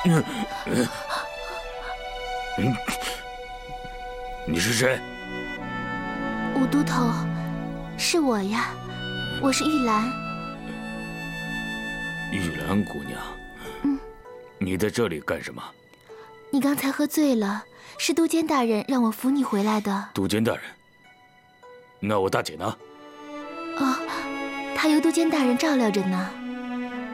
你是谁？ 武都头，是我呀，我是玉兰。 玉兰姑娘，你在这里干什么？ 你刚才喝醉了，是都监大人让我扶你回来的。 都监大人，那我大姐呢？ 哦，她由都监大人照料着呢。